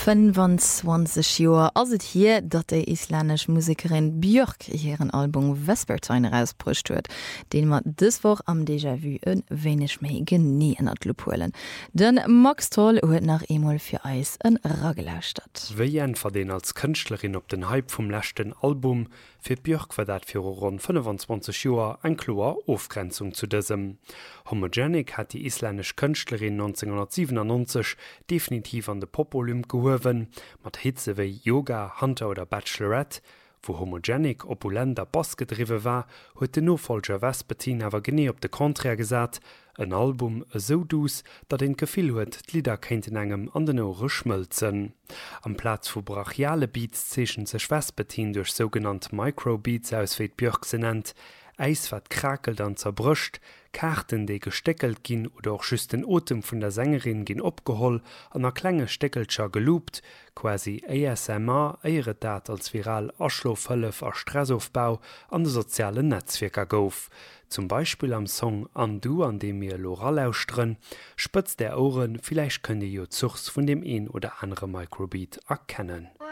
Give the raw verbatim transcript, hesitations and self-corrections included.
fünfundzwanzig Joer ass et hier, dat déi islännesch Musikerin Björk hireieren Album Vespertine rausbrucht huet, den mat dëswoch am Déjà-vu en wenigch méi genie ënnert Lopuelen. Den Max Toll huet nach emol fir Eis en Raggelausstat. Wéi en ver den als Kënchtlerin op den Hype vum lächten Album fir Björk war dat fir rund fünfundzwanzig Joer eng kloer Ofgrenzung zu dësem. Homogenic hat die islännesch Kënchtlerin neunzehnhundertsiebenundneunzig definitiv an de Popolymp gehowen, mat Hitze wéi Yoga, Hunter oder Bachelorette, wo Homogenic opulenter Bass gedriwe war, huet de Nofolger Vespertine awer genee op de Konträr gesat, ein Album so dus, dat en Gefühl huet, d'Lieder kennten engem an den Ohren schmölzen. Am Platz vu brachiale Beats zeschen sech Vespertine durch sogenannte Microbeats aus wie Björk se nennt, Eis wat krakelt an zerbrüscht, Karten déi gesteckelt ginn oder auch schüss den Otem vun der Sängerin ginn opgeholl, an a klenge Steckelscher geloopt, quasi A S M R eieret dat als viral Aschlofëllef a Stressaufbau an de soziale Netzwerker gouf. Zum Beispiel am Song Undo, an dem mir Lora lauschtren, spëtzt der Ohren, vielleicht könnt ihr jo Zuchs von dem een oder andere Microbeat erkennen.